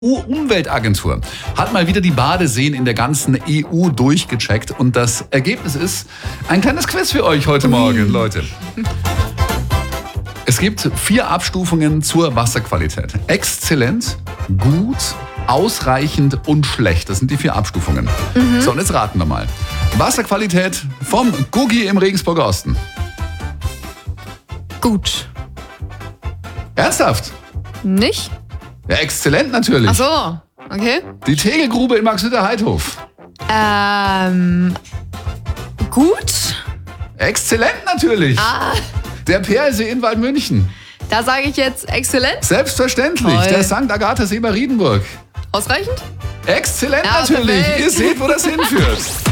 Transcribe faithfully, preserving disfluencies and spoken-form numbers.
Die E U-Umweltagentur hat mal wieder die Badeseen in der ganzen E U durchgecheckt und das Ergebnis ist ein kleines Quiz für euch heute Morgen, Leute. Es gibt vier Abstufungen zur Wasserqualität. Exzellent, gut, ausreichend und schlecht. Das sind die vier Abstufungen. Mhm. So, und jetzt raten wir mal. Wasserqualität vom Guggi im Regensburger Osten. Gut. Ernsthaft? Nicht? Ja, exzellent natürlich. Ach so, okay. Die Tegelgrube in Marxhütter-Heidhof. Ähm, gut. Exzellent natürlich. Ah, Der Perlsee in Waldmünchen. da sage ich jetzt exzellent. Selbstverständlich. Toll. Der Sankt Agatha See bei Riedenburg. Ausreichend? Exzellent Ja, natürlich. perfekt. Ihr seht, wo das hinführt.